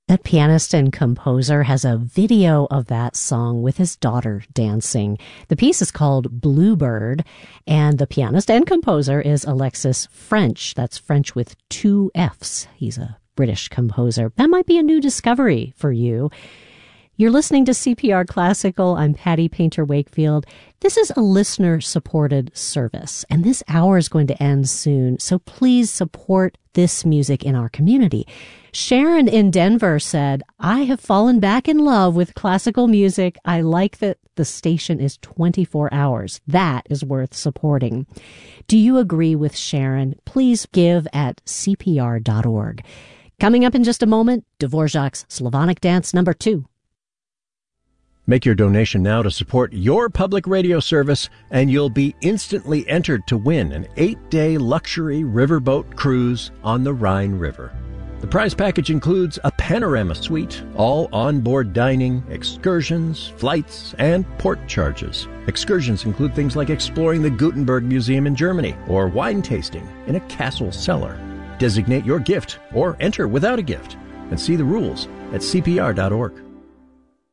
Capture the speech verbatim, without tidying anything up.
That pianist and composer has a video of that song with his daughter dancing. The piece is called Bluebird, and the pianist and composer is Alexis French. That's French with two F's. He's a British composer. That might be a new discovery for you. You're listening to C P R Classical. I'm Patty Painter Wakefield. This is a listener-supported service, and this hour is going to end soon, so please support this music in our community. Sharon in Denver said, I have fallen back in love with classical music. I like that the station is twenty-four hours. That is worth supporting. Do you agree with Sharon? Please give at C P R dot org. Coming up in just a moment, Dvorak's Slavonic Dance number two. Make your donation now to support your public radio service, and you'll be instantly entered to win an eight-day luxury riverboat cruise on the Rhine River. The prize package includes a panorama suite, all onboard dining, excursions, flights, and port charges. Excursions include things like exploring the Gutenberg Museum in Germany or wine tasting in a castle cellar. Designate your gift or enter without a gift and see the rules at C P R dot org.